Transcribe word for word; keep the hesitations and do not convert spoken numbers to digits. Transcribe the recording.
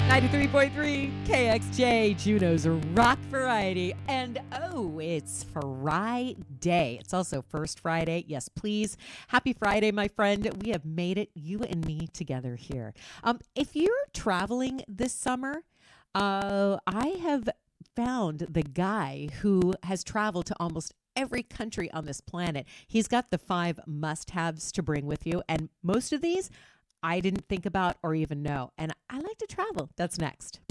ninety-three point three K X J, Juneau's Rock Variety. And oh, it's Friday. It's also First Friday. Yes, please. Happy Friday, my friend. We have made it, you and me, together here. Um, if you're traveling this summer, uh, I have found the guy who has traveled to almost every country on this planet. He's got the five must-haves to bring with you. And most of these I didn't think about or even know. And I like to travel. That's next.